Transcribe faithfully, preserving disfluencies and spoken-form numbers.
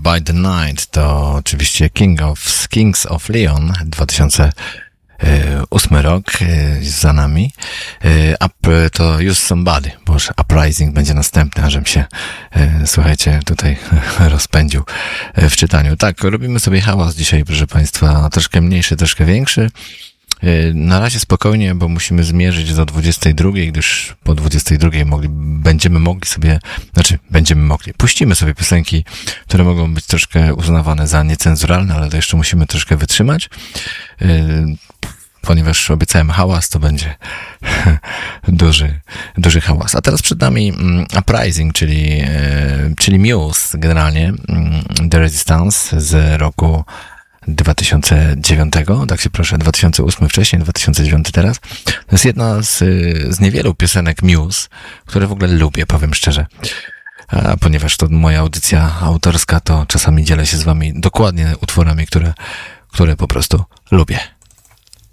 by the Night to oczywiście King of, Kings of Leon, dwa tysiące ósmy rok za nami. Up to Use Somebody, bo już Uprising będzie następny, ażem się, słuchajcie, tutaj rozpędził w czytaniu. Tak, robimy sobie hałas dzisiaj, proszę Państwa, troszkę mniejszy, troszkę większy. Na razie spokojnie, bo musimy zmierzyć do dwudziestej drugiej, gdyż po dwudziestej drugiej mogli, będziemy mogli sobie, znaczy będziemy mogli, puścimy sobie piosenki, które mogą być troszkę uznawane za niecenzuralne, ale to jeszcze musimy troszkę wytrzymać. Ponieważ obiecałem hałas, to będzie duży, duży hałas. A teraz przed nami Uprising, czyli, czyli Muse, generalnie The Resistance z roku dwa tysiące dziewiątego, tak się proszę, dwa tysiące ósmy wcześniej, dwa tysiące dziewiąty teraz. To jest jedna z, z niewielu piosenek Muse, które w ogóle lubię, powiem szczerze. A ponieważ to moja audycja autorska, to czasami dzielę się z wami dokładnie utworami, które, które po prostu lubię.